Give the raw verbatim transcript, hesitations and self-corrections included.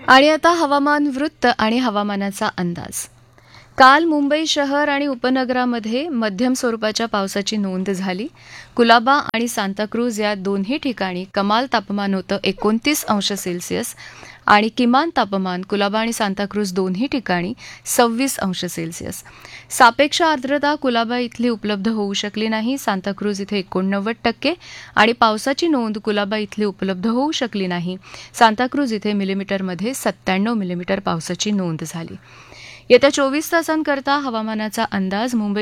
आणि आता हवामान वृत्त आणि हवामानाचा अंदाज. काल मुंबई शहर आणि उपनगरामध्ये मध्यम स्वरूपाच्या पावसाची नोंद झाली. कुलाबा आणि सांताक्रूज या दोन्ही ठिकाणी कमाल तापमान होतं एकोणतीस अंश सेल्सिअस आणि किमान तापमान कुलाबा आणि सांताक्रूज दोन्ही ठिकाणी सव्वीस अंश सेल्सिअस. सापेक्ष आर्द्रता कुलाबा इथली उपलब्ध होऊ शकली नाही. सांताक्रूज इथे एकोणनव्वद टक्के आणि पावसाची नोंद कुलाबा इथली उपलब्ध होऊ शकली नाही. सांताक्रूज इथे मिलीमीटरमध्ये सत्त्याण्णव मिलीमीटर पावसाची नोंद झाली. येत्या चोवीस तासांकरता हवामानाचा अंदाज. मुंबई